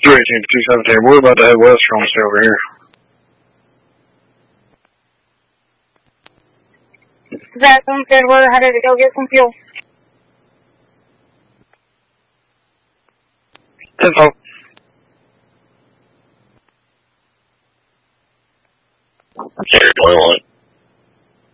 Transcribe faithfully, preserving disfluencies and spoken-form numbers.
two eighteen to two seventeen. We're about to head west from us over here. That sounds good. We're headed to go get some fuel. Info. Okay, twenty-one.